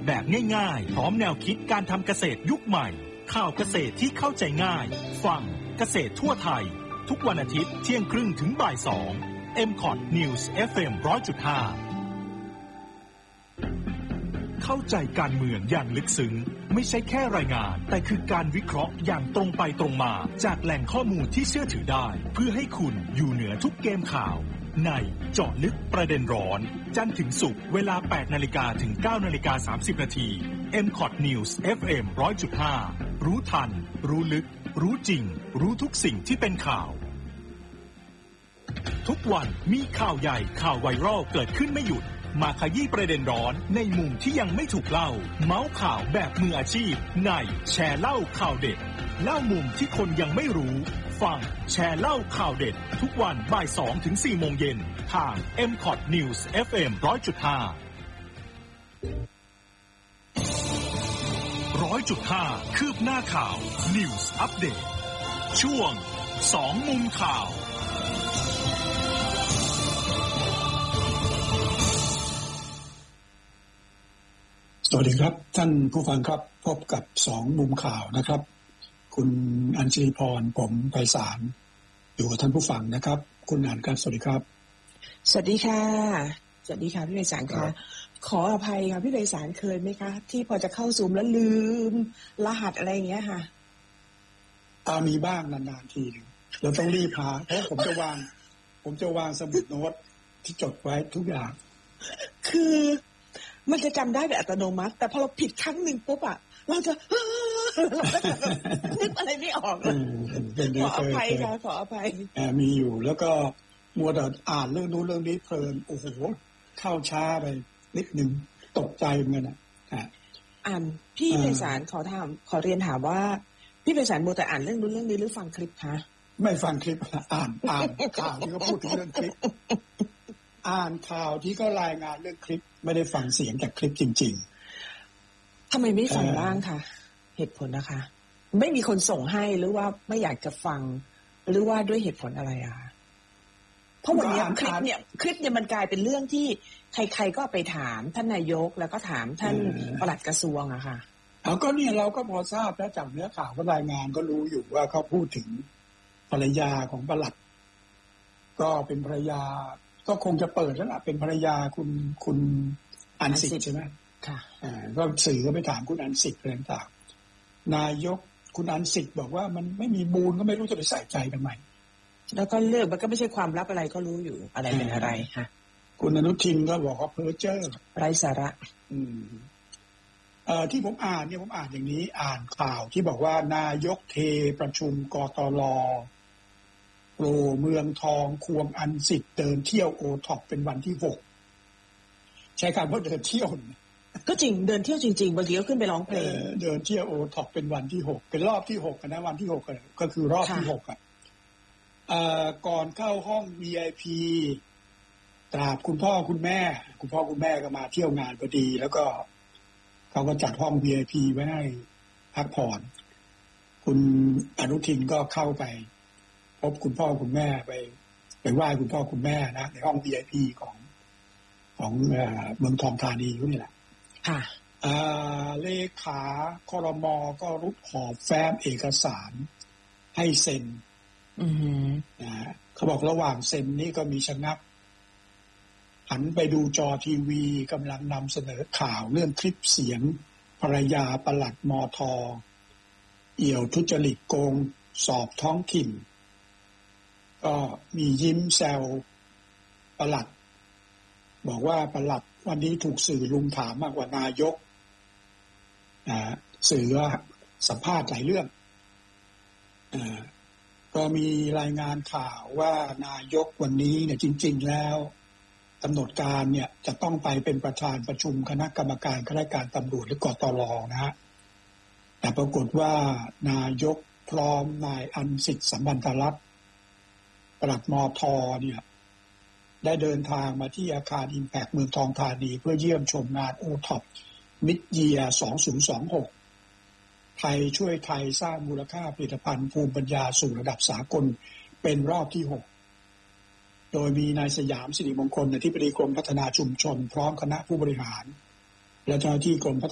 แบบง่ายๆพร้อมแนวคิดการทำเกษตรยุคใหม่ข่าวเกษตรที่เข้าใจง่ายฟังเกษตรทั่วไทยทุกวันอาทิตย์เที่ยงครึ่งถึงบ่าย2 MCOT News FM 100.5 เข้าใจการเมืองอย่างลึกซึ้งไม่ใช่แค่รายงานแต่คือการวิเคราะห์อย่างตรงไปตรงมาจากแหล่งข้อมูลที่เชื่อถือได้เพื่อให้คุณอยู่เหนือทุกเกมข่าวในเจาะลึกประเด็นร้อนจันทร์ถึงศุกร์เวลา 8:00 นถึง 9:30 นMCOT News FM 100.5 รู้ทันรู้ลึกรู้จริงรู้ทุกสิ่งที่เป็นข่าวทุกวันมีข่าวใหญ่ข่าวไวรัลเกิดขึ้นไม่หยุดมาขยี้ประเด็นร้อนในมุมที่ยังไม่ถูกเล่าเมาส์ข่าวแบบมืออาชีพในแชร์เล่าข่าวเด็ดเล่ามุมที่คนยังไม่รู้ฟังแชร์เล่าข่าวเด็ดทุกวันบ่าย 2 ถึง 4 โมงเย็นทาง MCOT News FM 100.5 100.5 คืบหน้าข่าว News Update ช่วง 2 มุมข่าวสวัสดีครับท่านผู้ฟังครับพบกับ2มุมข่าวนะครับคุณอัญชลีพรผมไพศาลอยู่กับท่านผู้ฟังนะครับคุณอัญครับสวัสดีครับสวัสดีค่ะสวัสดีค่ะพี่ไพศาลค่ะขออภัยค่ะพี่ไพศาลเคยไหมคะที่พอจะเข้าซูมแล้วลืมรหัสอะไรอย่างเงี้ยค่ะมีบ้างนานๆทีนึงเราต้องรีบหาเพราะผมจะวางสมุดโน้ตที่จดไว้ทุกอย่างคือมันจะจำได้แบบอัตโนมัติแต่พอเราผิดครั้งหนึ่งปุ๊บอะเราจะนึกอะไรไม่ออกเลยขออภัยค่ะขออภัยมีอยู่แล้วก็มัวแต่อ่านเรื่องนู้นเรื่องนี้เพลินโอ้โหเข้าช้าไปนิดนึงตกใจเหมือนกันพี่ไพศาลขอเรียนถามว่าพี่ไพศาลมัวแต่อ่านเรื่องนู้นเรื่องนี้หรือฟังคลิปคะไม่ฟังคลิปอ่านข่าวที่เขาพูดถึงเรื่องคลิปอ่านข่าวที่เขารายงานเรื่องคลิปไม่ได้ฟังเสียงจากคลิปจริงๆทำไมไม่ฟังบ้างคะเหตุผลนะคะไม่มีคนส่งให้หรือว่าไม่อยากจะฟังหรือว่าด้วยเหตุผลอะไรอะเพราะวันนี้คลิปเนี่ยมันกลายเป็นเรื่องที่ใครๆก็ไปถามท่านนายกแล้วก็ถามท่านปลัดกระทรวงอะค่ะก็เนี่ยเราก็พอทราบแล้วจากเนื้อข่าวก็รายงานก็รู้อยู่ว่าเขาพูดถึงภรรยาของปลัดก็เป็นภรรยาก็คงจะเปิดแล้วล่ะเป็นภรรยาคุณอัญสิทธิ์ใช่ไหมค่ะก็สื่อก็ไปถามคุณอัญสิทธิ์อะไรต่างนายกคุณอัญสิทธิ์บอกว่ามันไม่มีมูลก็ไม่รู้จะไปใส่ใจทำไมแล้วก็เรื่องมันก็ไม่ใช่ความลับอะไรก็รู้อยู่อะไรเป็นอะไรค่ะคุณอนุทินก็บอกว่าเพ้อเจ้อไร้สาระที่ผมอ่านเนี่ยผมอ่านอย่างนี้อ่านข่าวที่บอกว่านายกเทประชุมกตล.โปรเมืองทองควงอัญสิทธิ์เดินเที่ยวโอท็อปเป็นวันที่6ใช้คำว่าเดินเที่ยวก็จริงเดินเที่ยวจริงๆบางทีก็ขึ้นไปร้องเพลงเดินเที่ยวโอท็อปเป็นวันที่6เป็นรอบที่6นะวันที่6ก็คือรอบที่6ก่อนเข้าห้อง VIP ตราบคุณพ่อคุณแม่ก็มาเที่ยวงานพอดีแล้วก็เขาก็จัดห้อง VIP ไว้ให้พักผ่อนคุณอนุทินก็เข้าไปพบคุณพ่อคุณแม่ไปไหว้คุณพ่อคุณแม่นะในห้อง VIP ของเมืองทองธานีนี่แหละค่ะเลขาครม.ก็รุดหอบแฟ้มเอกสารให้เซ็นเขาบอกระหว่างเซ็นนี่ก็มีชะงักหันไปดูจอทีวีกำลังนำเสนอข่าวเรื่องคลิปเสียงภรรยาปลัดมท.เอี่ยวทุจริตโกงสอบท้องถิ่นก็มียิ้มแซวปลัดบอกว่าปลัดวันนี้ถูกสื่อลุมถามมากกว่านายกสื่อสัมภาษณ์หลายเรื่องก็มีรายงานข่าวว่านายกวันนี้เนี่ยจริงๆแล้วกำหนดการเนี่ยจะต้องไปเป็นประธานประชุมคณะกรรมการข้าราชการตำรวจหรือกตร.นะฮะแต่ปรากฏว่านายกพร้อมนายอัญสิทธิ์สัมพันธรัตน์ปลัดมท.เนี่ยได้เดินทางมาที่อาคาร Impact เมืองทองธานีเพื่อเยี่ยมชมงาน OTOP Mid Year 2026ไทยช่วยไทยสร้างมูลค่าผลิตภัณฑ์ภูมิปัญญาสู่ระดับสากลเป็นรอบที่6โดยมีนายสยามสิริมงคลอธิบดีกรมพัฒนาชุมชนพร้อมคณะผู้บริหารและเจ้าหน้าที่กรมพัฒ